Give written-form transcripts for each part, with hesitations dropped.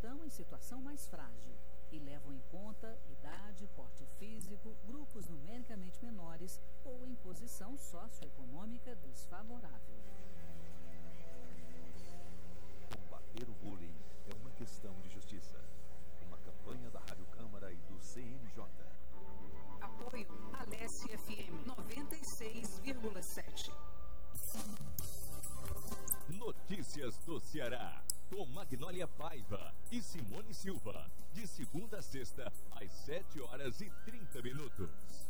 estão em situação mais frágil e levam em conta idade, porte físico, grupos numericamente menores ou em posição socioeconômica desfavorável. Combater o bullying é uma questão de justiça. Uma campanha da Rádio Câmara e do CNJ. Apoio Alesse FM 96,7. Notícias do Ceará, com Magnólia Paiva e Simone Silva, de segunda a sexta, às 7h30.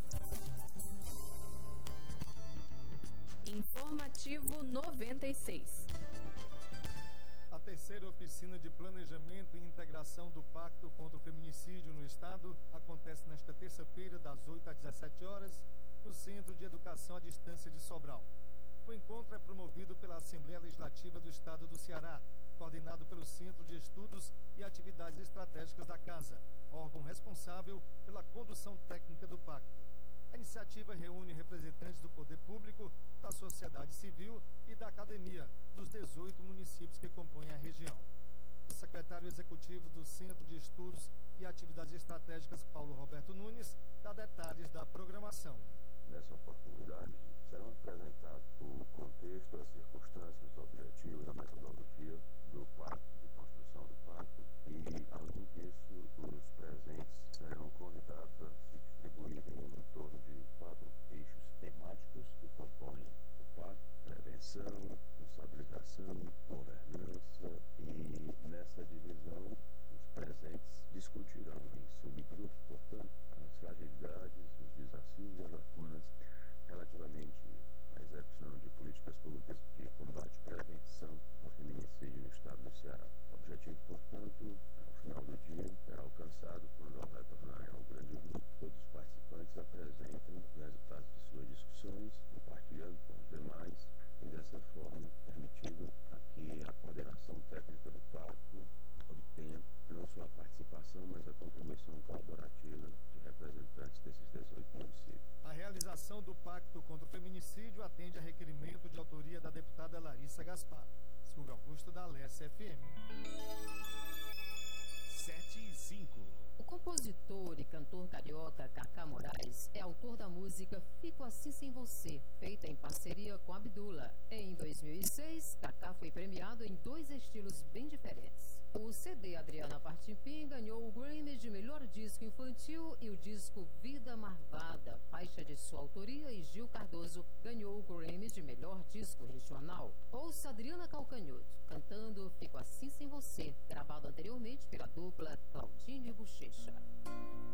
Informativo 96. A terceira oficina de planejamento e integração do Pacto contra o Feminicídio no Estado acontece nesta terça-feira, das 8 às 17 horas, no Centro de Educação à Distância de Sobral. O encontro é promovido pela Assembleia Legislativa do Estado do Ceará, coordenado pelo Centro de Estudos e Atividades Estratégicas da Casa, órgão responsável pela condução técnica do Pacto. A iniciativa reúne representantes do poder público, da sociedade civil e da academia dos 18 municípios que compõem a região. O secretário executivo do Centro de Estudos e Atividades Estratégicas, Paulo Roberto Nunes, dá detalhes da programação. Nessa oportunidade, serão apresentados o contexto, as circunstâncias, os objetivos, a metodologia do Pacto, de construção do Pacto, e, além disso, os presentes serão convidados a se distribuírem em torno de 4 eixos temáticos que compõem o Pacto: prevenção, responsabilização, governança, e nessa divisão os presentes discutirão em subgrupos, portanto, as fragilidades, os desafios e as lacunas relativamente à execução de políticas públicas de combate e prevenção ao feminicídio no estado do Ceará. O objetivo, portanto, ao final do dia, será alcançado quando, ao retornar ao grande grupo, todos os participantes apresentem os resultados de suas discussões, compartilhando com os demais, e dessa forma permitindo que a coordenação técnica do Pacto obtenha não só a participação, mas a contribuição colaborativa de representantes desses 18 municípios. A realização do Pacto contra o Feminicídio atende a requerimento de autoria da deputada Larissa Gaspar. Silvio Augusto, da Alesse FM. 7h05. O compositor e cantor carioca Cacá Moraes é autor da música Fico Assim Sem Você, feita em parceria com Abdullah. Em 2006, Cacá foi premiado em 2 estilos bem diferentes. O CD Adriana Partimpim ganhou o Grammy de Melhor Disco Infantil e o disco Vida Marvada, faixa de sua autoria, e Gil Cardoso ganhou o Grammy de Melhor Disco Regional. Ouça Adriana Calcanhoto cantando Fico Assim Sem Você, gravado anteriormente pela dupla Claudinho e Bochecha.